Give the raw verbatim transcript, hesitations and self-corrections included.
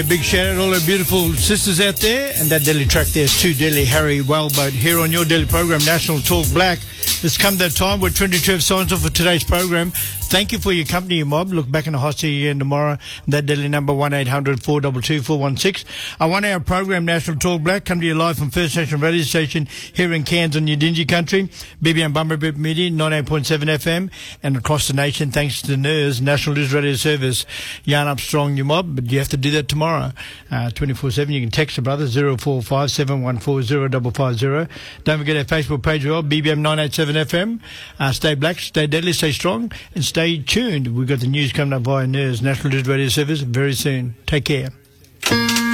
A big shout out to all our beautiful sisters out there, and that daily track there is Too Deadly, Harry Whaleboat, here on your daily program, National Talk Black. It's come that time where twenty-two have signs off for today's program. Thank you for your company, your mob. Look back in the hostel again tomorrow. That daily number one eight hundred four two two four one six. A one-hour program, National Talk Black, come to you live from First Nation Radio Station here in Cairns on Yidinji Country, B B M Bumblebee Media, ninety-eight point seven F M, and across the nation thanks to the N E R S, National News Radio Service. Yarn up strong, your mob, but you have to do that tomorrow. Uh, twenty-four seven, you can text the brother, zero four five seven one four zero five five zero. Don't forget our Facebook page as well, B B M nine eight seven F M. Uh, stay black, stay deadly, stay strong, and stay tuned. We've got the news coming up via N E R S, National News Radio Service, very soon. Take care.